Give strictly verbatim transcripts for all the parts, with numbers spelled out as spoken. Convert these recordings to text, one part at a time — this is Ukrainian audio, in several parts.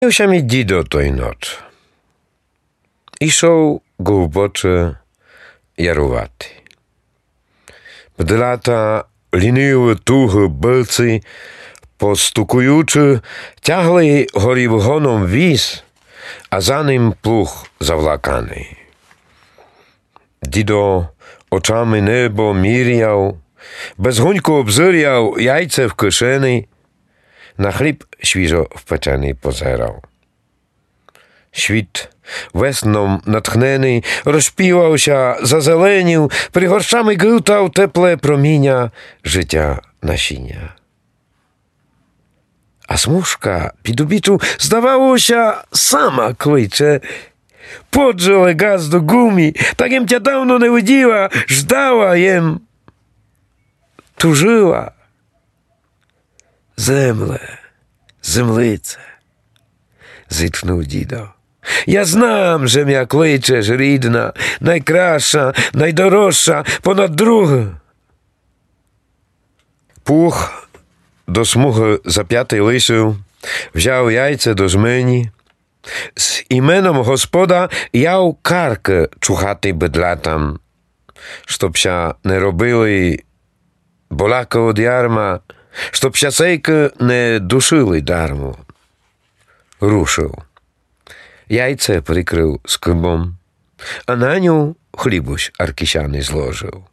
Ся мій дідо той нот. Ішов глибоче ярувати. Бдлята ліниво туги билці, постукуючи, тягли горівгоном віз, а за ним плуг завлаканий. Дідо очами небо міряв, безгунько обзиряв яйце в кишені, на хліб świeżo wpeczony pozerał. Świt wesną natchniony rozpiłał się, zazelenił, prigorszami grytał teple promienia życia nasienia. A smuszka pidubiczu zdawało się sama kłycze. Podrzele gaz do gumi, tak jem cię dawno nie widziała, żdała jem, tużyła. Земле, землице, зітхнув дідо. Я знам, же м'я кличеш, рідна, найкраща, найдорожча, понад друге. Пух до смуги зап'ятий лисив, взяв яйце до жмені. З іменом Господа яв карки чухати бедлатам, щоб ся не робили боляка од ярма, щоб сясейки не душили дармо. Рушив. Яйце прикрив скибом, а на ню хлібусь аркісяний зложив.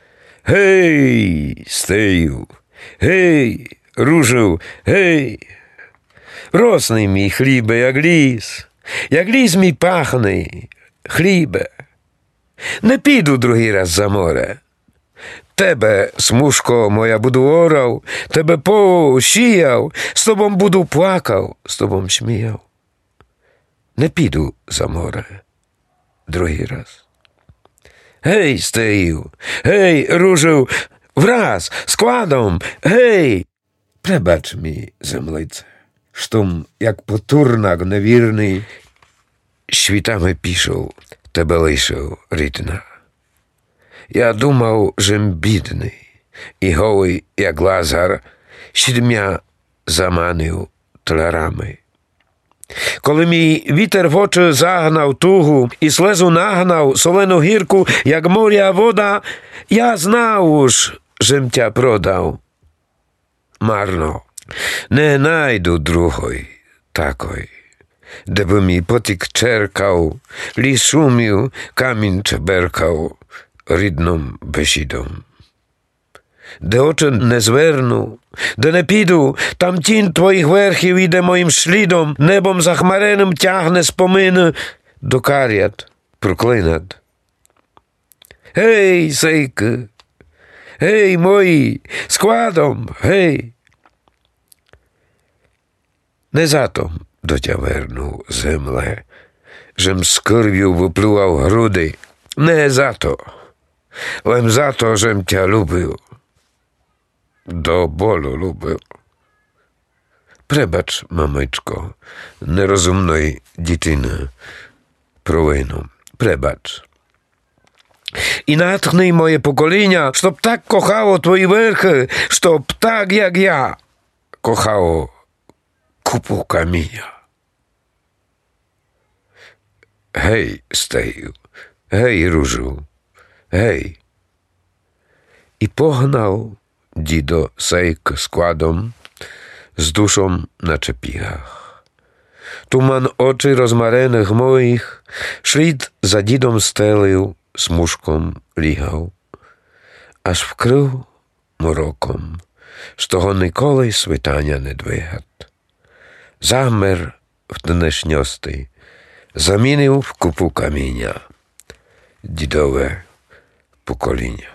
Гей, стею, гей, рушив, гей. Росний мій хлібе, як ліс, як ліс мій пахний, хлібе. Не піду другий раз за море. Тебе, смужко моя, буду орав, тебе посіяв, з тобом буду плакав, з тобом сміяв. Не піду за море другий раз. Гей, стею, гей, ружив, враз, складом, гей. Пребач мій, землице, штом, як потурнак невірний, світами пішов, тебе лишив, рідна. Я думав, жем бідний, і голий, як Лазар, сідмя заманив тлярами. Коли мій вітер в очі загнав тугу і слезу нагнав солену гірку, як моря вода, я знав уж, жем тя продав. Марно, не найду другої такої, де би мій потік черкав, ліс шумів, камінь чеберкав, рідном бесідом. Де очі не зверну, де не піду, там тінь твоїх верхів іде моїм слідом, небом захмареним тягне спомини до карят проклинат. Гей, сейки, гей, мої, складом, гей. Не затом до тя верну, земле, жем з кирв'ю виплював груди, не зато. Лем за то, жем тя любив, до болю любив. Пребач, мамичко, нерозумної дитини, провину, пребач. І натхни моє покоління, щоб так кохало твої верхи, щоб так, як я, кохало купу каміння. Гей, стею, гей, ружу, гей. І погнав дідо сейк складом, з душом на чепігах. Туман очі розмарених моїх, шлід за дідом стелив, смужком лігав, аж вкрив мороком, з того ніколи світання не двигат. Замер в днешньости, замінив в купу каміння дідове покоління.